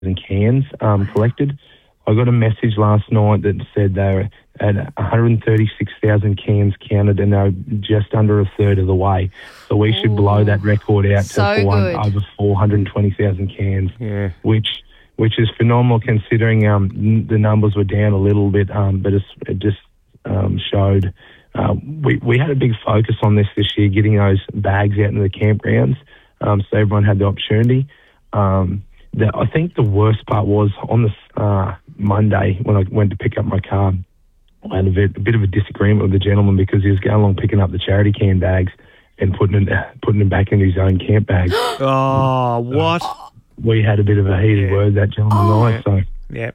cans collected. I got a message last night that said they were at 136,000 cans counted, and they're just under a third of the way. So we should blow that record out to over 420,000 cans, which is phenomenal considering the numbers were down a little bit, but it just showed. We had a big focus on this year, getting those bags out into the campgrounds, so everyone had the opportunity. I think the worst part was on this Monday when I went to pick up my car. I had a bit of a disagreement with the gentleman because he was going along picking up the charity can bags and putting them back into his own camp bags. Oh, what? We had a bit of a heated word, that gentleman and I. So,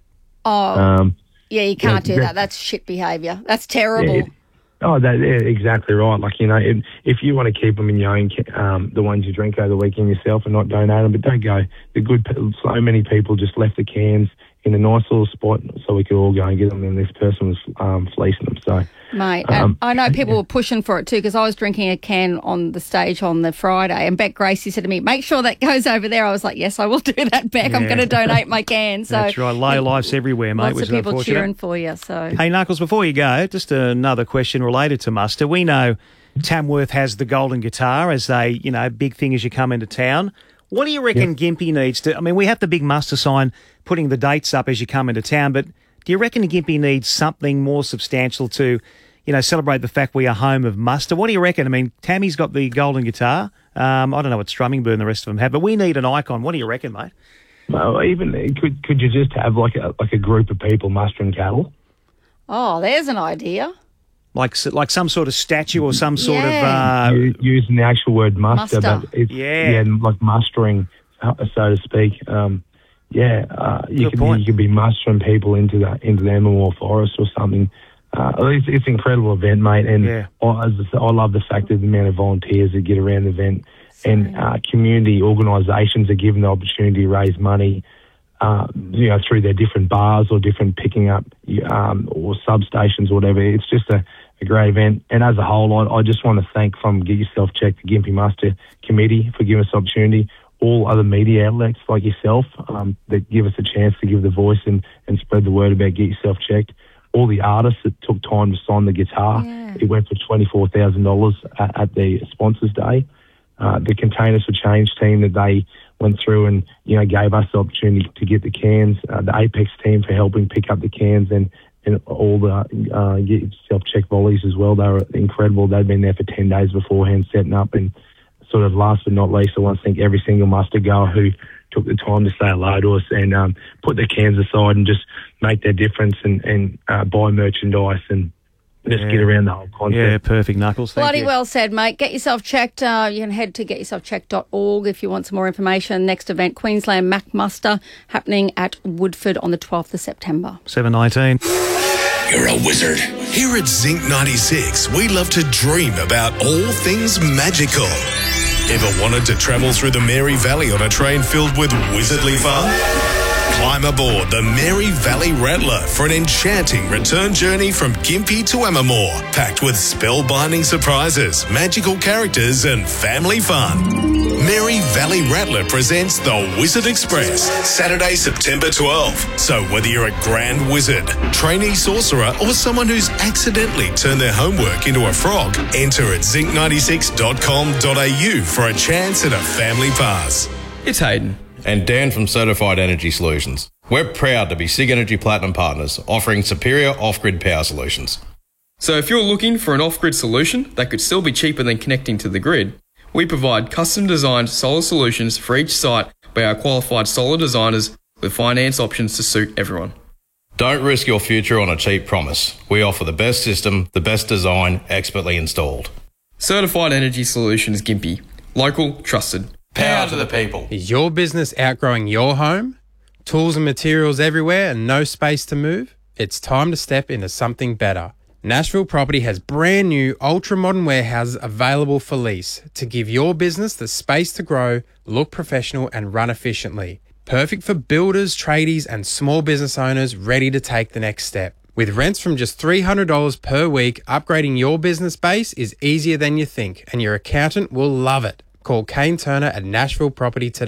you can't do that. That's shit behaviour. That's terrible. Exactly right. Like, if you want to keep them in your own, the ones you drink over the weekend yourself and not donate them, but don't go. So many people just left the cans in a nice little spot so we could all go and get them, and this person was fleecing them. So, mate, I know people were pushing for it too, because I was drinking a can on the stage on the Friday, and Beck Gracie said to me, make sure that goes over there. I was like, yes, I will do that, Beck. I'm going to donate my can. So that's right. Low life's everywhere, mate. Lots of people cheering for you. So, hey, Knuckles, before you go, just another question related to muster. We know Tamworth has the Golden Guitar as a big thing as you come into town. What do you reckon Gympie needs to... I mean, we have the big muster sign putting the dates up as you come into town, but do you reckon Gympie needs something more substantial to, celebrate the fact we are home of muster? What do you reckon? I mean, Tammy's got the Golden Guitar. I don't know what Strumming Bird and the rest of them have, but we need an icon. What do you reckon, mate? Well, even could you just have like a group of people mustering cattle? Oh, there's an idea. Like some sort of statue or some sort of... using the actual word muster. But it's, like mustering, so to speak. You could be mustering people into the Emma Forest or something. It's an incredible event, mate, and I love the fact that the amount of volunteers that get around the event, and community organisations are given the opportunity to raise money, through their different bars or different picking up or substations or whatever. It's just a great event. And as a whole, I just want to thank from Get Yourself Checked, the Gympie Muster Committee, for giving us the opportunity, all other media outlets like yourself that give us a chance to give the voice and spread the word about Get Yourself Checked, all the artists that took time to sign the guitar. It went for $24,000 at the Sponsors Day. The Containers for Change team that they went through and gave us the opportunity to get the cans. The Apex team for helping pick up the cans, and all the Get Yourself Checked volleys as well. They were incredible. They'd been there for 10 days beforehand setting up. And sort of last but not least, I want to thank every single muster goer who took the time to say hello to us and put their cans aside and just make their difference and buy merchandise and just get around the whole concept. Yeah, perfect, Knuckles. Bloody well said, mate. Get Yourself Checked. You can head to getyourselfchecked.org if you want some more information. Next event, Queensland Mac Muster, happening at Woodford on the 12th of September. 7:19. You're a wizard. Here at Zinc 96, we love to dream about all things magical. Ever wanted to travel through the Mary Valley on a train filled with wizardly fun? Climb aboard the Mary Valley Rattler for an enchanting return journey from Gympie to Amamore, packed with spellbinding surprises, magical characters and family fun. Mary Valley Rattler presents The Wizard Express, Saturday, September 12. So whether you're a grand wizard, trainee sorcerer or someone who's accidentally turned their homework into a frog, enter at zinc96.com.au for a chance at a family pass. It's Hayden and Dan from Certified Energy Solutions. We're proud to be SIG Energy Platinum partners, offering superior off-grid power solutions. So if you're looking for an off-grid solution that could still be cheaper than connecting to the grid, we provide custom-designed solar solutions for each site by our qualified solar designers with finance options to suit everyone. Don't risk your future on a cheap promise. We offer the best system, the best design, expertly installed. Certified Energy Solutions Gympie. Local, trusted. Power to the people. Is your business outgrowing your home? Tools and materials everywhere and no space to move? It's time to step into something better. Nashville Property has brand new ultra-modern warehouses available for lease to give your business the space to grow, look professional and run efficiently. Perfect for builders, tradies and small business owners ready to take the next step. With rents from just $300 per week, upgrading your business base is easier than you think and your accountant will love it. Call Kane Turner at Nashville Property today.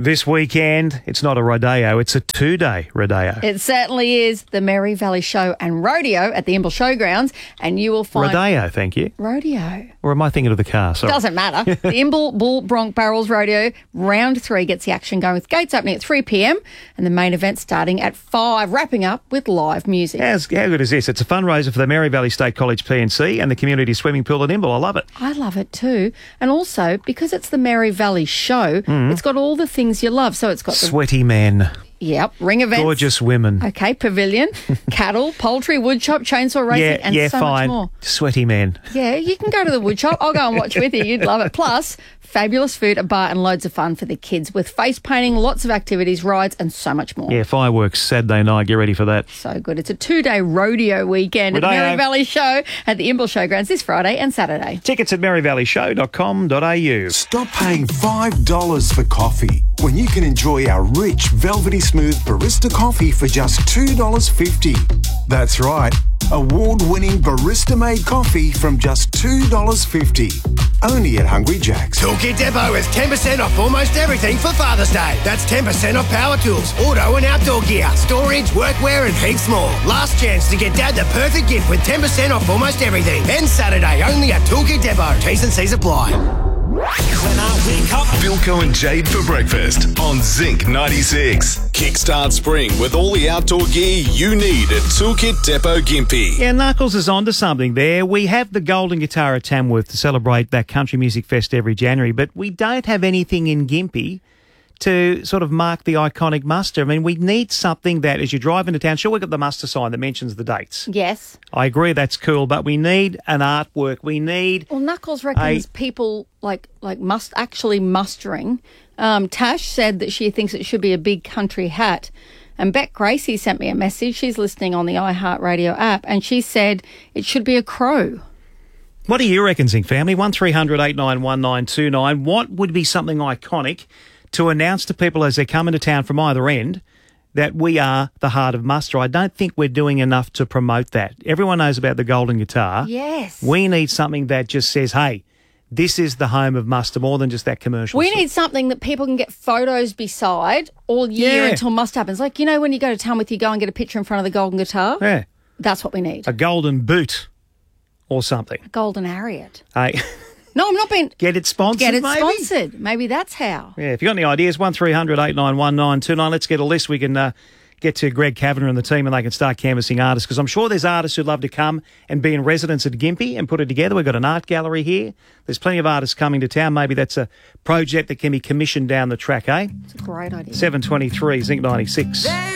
This weekend, it's not a rodeo, it's a 2-day rodeo. It certainly is. The Merry Valley Show and Rodeo at the Imbil Showgrounds, and you will find... Rodeo, thank you. Rodeo. Or am I thinking of the car? Sorry. Doesn't matter. The Imbil Bull Bronc Barrels Rodeo, round 3 gets the action going with gates opening at 3 p.m, and the main event starting at 5, wrapping up with live music. How good is this? It's a fundraiser for the Merry Valley State College PNC and the community swimming pool at Imbil. I love it. I love it too. And also, because it's the Merry Valley Show, it's got all the things you love. So it's got sweaty men. Yep, ring events. Gorgeous women. Okay, pavilion, cattle, poultry, wood shop, chainsaw racing, and so much more. Sweaty men. Yeah, you can go to the wood shop. I'll go and watch with you. You'd love it. Plus, fabulous food, a bar, and loads of fun for the kids with face painting, lots of activities, rides, and so much more. Yeah, fireworks Saturday night. Get ready for that. So good. It's a 2-day rodeo weekend at the Merry Valley Show at the Imbil Showgrounds this Friday and Saturday. Tickets at merryvalleyshow.com.au. Stop paying $5 for coffee when you can enjoy our rich, velvety smooth barista coffee for just $2.50. That's right, award-winning barista-made coffee from just $2.50. Only at Hungry Jack's. Toolkit Depot is 10% off almost everything for Father's Day. That's 10% off power tools, auto and outdoor gear, storage, workwear and heaps more. Last chance to get Dad the perfect gift with 10% off almost everything. Ends Saturday only at Toolkit Depot. T's and C's apply. When I wake up, Bilko and Jade for breakfast on Zinc 96. Kickstart spring with all the outdoor gear you need at Toolkit Depot Gympie. Yeah, Knuckles is onto something there. We have the Golden Guitar at Tamworth to celebrate that Country Music Fest every January, but we don't have anything in Gympie to sort of mark the iconic muster. I mean, we need something that, as you drive into town, sure, we've got the muster sign that mentions the dates. Yes. I agree, that's cool, but we need an artwork. We need... Well, Knuckles reckons people mustering. Tash said that she thinks it should be a big country hat. And Beck Gracie sent me a message. She's listening on the iHeartRadio app, and she said it should be a crow. What do you reckon, Zinc family? 1300 891929. What would be something iconic to announce to people as they come into town from either end that we are the heart of muster? I don't think we're doing enough to promote that. Everyone knows about the Golden Guitar. Yes. We need something that just says, hey, this is the home of muster, more than just that commercial. We need something that people can get photos beside all year until muster happens. Like, you know, when you go to Tamworth, you go and get a picture in front of the Golden Guitar? Yeah. That's what we need. A golden boot or something. A golden Harriet. Hey. No, I'm not being... Get it sponsored, sponsored. Maybe that's how. Yeah, if you've got any ideas, 1300 891929. Let's get a list. We can get to Greg Kavanagh and the team and they can start canvassing artists, because I'm sure there's artists who'd love to come and be in residence at Gympie and put it together. We've got an art gallery here. There's plenty of artists coming to town. Maybe that's a project that can be commissioned down the track, eh? It's a great idea. 7:23, Zinc 96.